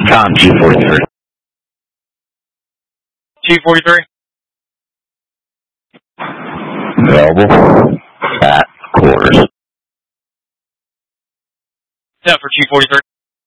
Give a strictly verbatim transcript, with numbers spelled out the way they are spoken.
Com G forty-three. G forty-three? Available at quarters. Set for G forty-three.